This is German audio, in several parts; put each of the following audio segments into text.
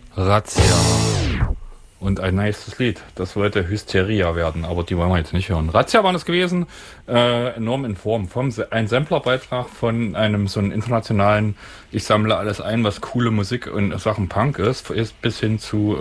Razzia. Und ein nächstes Lied. Das wollte Hysteria werden, aber die wollen wir jetzt nicht hören. Razzia war das gewesen, enorm in Form. Ein Samplerbeitrag von einem so einen internationalen, ich sammle alles ein, was coole Musik und Sachen Punk ist bis hin zu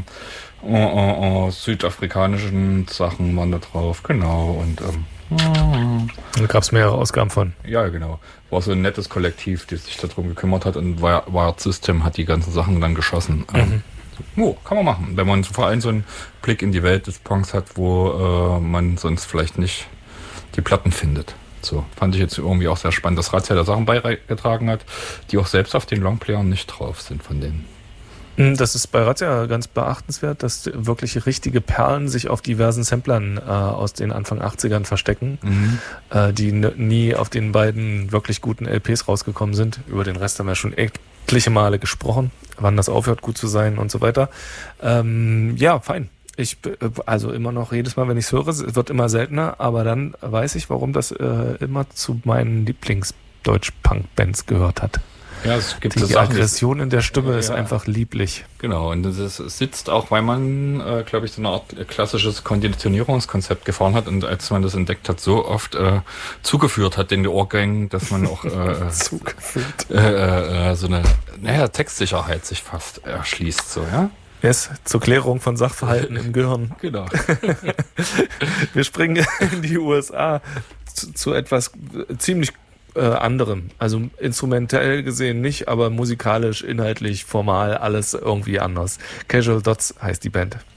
südafrikanischen Sachen waren da drauf. Genau. Und da gab es mehrere Ausgaben von. Ja, genau. War so ein nettes Kollektiv, das sich darum gekümmert hat, und Wired System hat die ganzen Sachen dann geschossen. Kann man machen, wenn man vor allem so einen Blick in die Welt des Punks hat, wo man sonst vielleicht nicht die Platten findet. So, fand ich jetzt irgendwie auch sehr spannend, dass Razzia da Sachen beigetragen hat, die auch selbst auf den Longplayern nicht drauf sind von denen. Das ist bei Razzia ganz beachtenswert, dass wirklich richtige Perlen sich auf diversen Samplern aus den Anfang 80ern verstecken, die nie auf den beiden wirklich guten LPs rausgekommen sind. Über den Rest haben wir schon etliche Male gesprochen, wann das aufhört gut zu sein und so weiter. Ja, fein. Also immer noch jedes Mal, wenn ich es höre, es wird immer seltener, aber dann weiß ich, warum das immer zu meinen Lieblings-Deutsch-Punk-Bands gehört hat. Ja, es gibt die so Sachen, Aggression in der Stimme ist einfach lieblich. Genau, und es sitzt auch, weil man, glaube ich, so eine Art klassisches Konditionierungskonzept gefahren hat, und als man das entdeckt hat, so oft zugeführt hat in die Ohrgängen, dass man auch zugeführt. So eine Textsicherheit sich fast erschließt. So, ja? Yes, zur Klärung von Sachverhalten im Gehirn. Genau. Wir springen in die USA zu etwas ziemlich anderem. Also instrumentell gesehen nicht, aber musikalisch, inhaltlich, formal, alles irgendwie anders. Casual Dots heißt die Band.